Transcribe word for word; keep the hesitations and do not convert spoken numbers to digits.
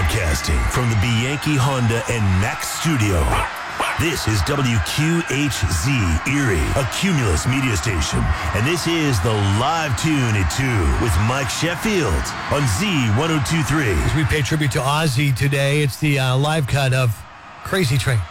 Broadcasting from the Bianchi Honda and Mack studio. This is W Q H Z Erie, a Cumulus media station. And this is the Live Tune at two with Mike Sheffield on Z one oh two point three. As we pay tribute to Ozzy today, it's the uh, live cut of Crazy Train.